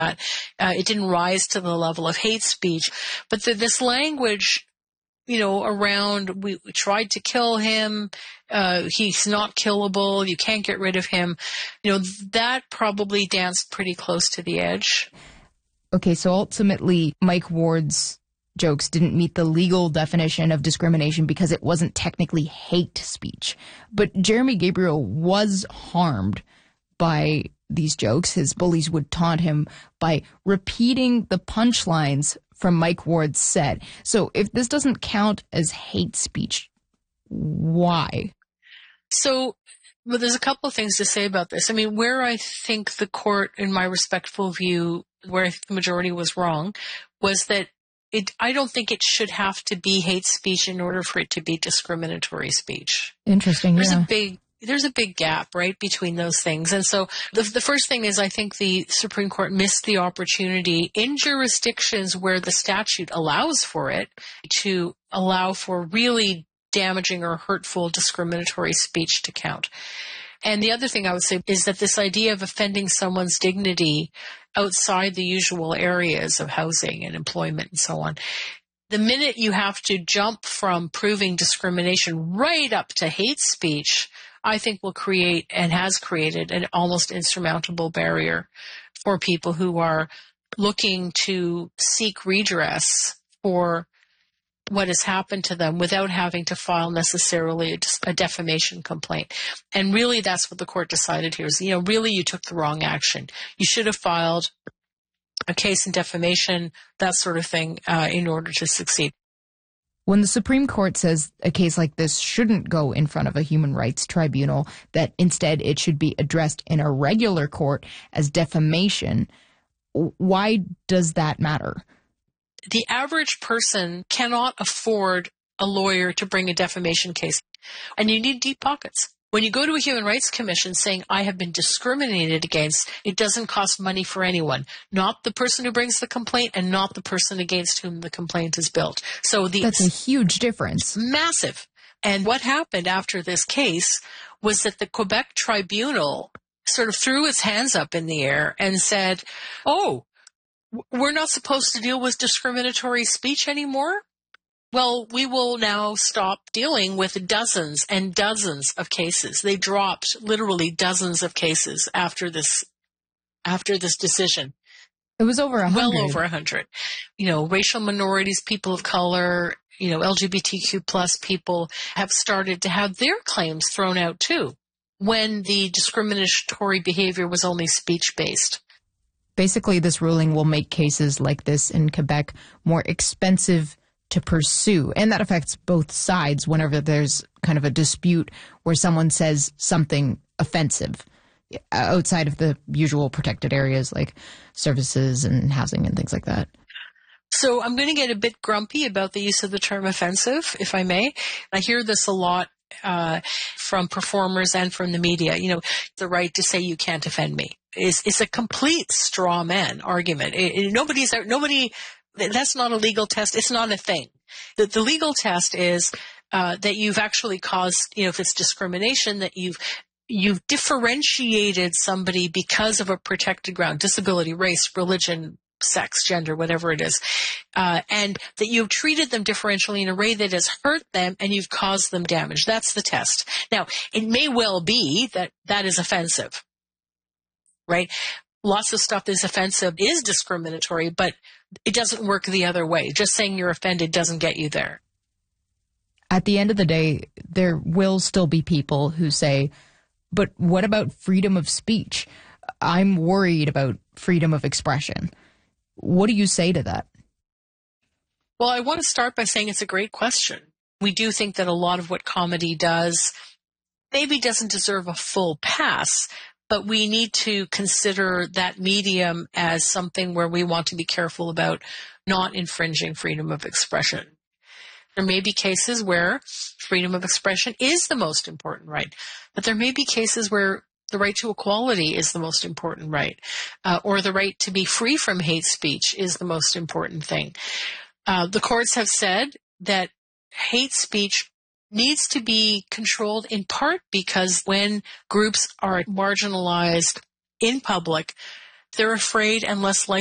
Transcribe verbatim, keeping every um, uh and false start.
Uh, it didn't rise to the level of hate speech. But the, this language, you know, around we, we tried to kill him, uh, he's not killable, you can't get rid of him, you know, that probably danced pretty close to the edge. Okay, so ultimately, Mike Ward's jokes didn't meet the legal definition of discrimination because it wasn't technically hate speech. But Jeremy Gabriel was harmed by these jokes. His bullies would taunt him by repeating the punchlines from Mike Ward's set. So if this doesn't count as hate speech, why? So, well, there's a couple of things to say about this. I mean, where I think the court, in my respectful view, where I think the majority was wrong, was that it, I don't think it should have to be hate speech in order for it to be discriminatory speech. Interesting, There's yeah. a big There's a big gap, right, between those things. And so the, the first thing is I think the Supreme Court missed the opportunity in jurisdictions where the statute allows for it to allow for really damaging or hurtful discriminatory speech to count. And the other thing I would say is that this idea of offending someone's dignity outside the usual areas of housing and employment and so on, the minute you have to jump from proving discrimination right up to hate speech, I think will create and has created an almost insurmountable barrier for people who are looking to seek redress for what has happened to them without having to file necessarily a, a defamation complaint. And really that's what the court decided here is, you know, really you took the wrong action. You should have filed a case in defamation, that sort of thing, uh, in order to succeed. When the Supreme Court says a case like this shouldn't go in front of a human rights tribunal, that instead it should be addressed in a regular court as defamation, why does that matter? The average person cannot afford a lawyer to bring a defamation case, and you need deep pockets. When you go to a Human Rights Commission saying, I have been discriminated against, it doesn't cost money for anyone, not the person who brings the complaint and not the person against whom the complaint is built. So the, That's a huge difference. Massive. And what happened after this case was that the Quebec Tribunal sort of threw its hands up in the air and said, oh, we're not supposed to deal with discriminatory speech anymore? Well, we will now stop dealing with dozens and dozens of cases. They dropped literally dozens of cases after this, after this decision. It was over a hundred. Well over a hundred. You know, racial minorities, people of color, you know, L G B T Q plus people have started to have their claims thrown out too, when the discriminatory behavior was only speech-based. Basically, this ruling will make cases like this in Quebec more expensive to pursue. And that affects both sides whenever there's kind of a dispute where someone says something offensive outside of the usual protected areas like services and housing and things like that. So I'm going to get a bit grumpy about the use of the term offensive, if I may. I hear this a lot uh, from performers and from the media. You know, the right to say you can't offend me is is a complete straw man argument. It, it, nobody's nobody. That's not a legal test. It's not a thing. The, the legal test is uh, that you've actually caused, you know, if it's discrimination, that you've you've differentiated somebody because of a protected ground, disability, race, religion, sex, gender, whatever it is, uh, and that you've treated them differentially in a way that has hurt them and you've caused them damage. That's the test. Now, it may well be that that is offensive, right? Lots of stuff is offensive, is discriminatory, but it doesn't work the other way. Just saying you're offended doesn't get you there. At the end of the day, there will still be people who say, but what about freedom of speech? I'm worried about freedom of expression. What do you say to that? Well, I want to start by saying it's a great question. We do think that a lot of what comedy does maybe doesn't deserve a full pass, but we need to consider that medium as something where we want to be careful about not infringing freedom of expression. There may be cases where freedom of expression is the most important right, but there may be cases where the right to equality is the most important right, uh, or the right to be free from hate speech is the most important thing. Uh, the courts have said that hate speech needs to be controlled in part because when groups are marginalized in public, they're afraid and less likely